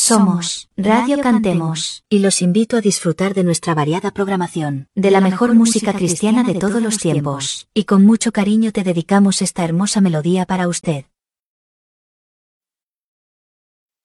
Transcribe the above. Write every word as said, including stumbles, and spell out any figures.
Somos Radio Cantemos y los invito a disfrutar de nuestra variada programación, de la mejor música cristiana de todos los tiempos, y con mucho cariño te dedicamos esta hermosa melodía para usted.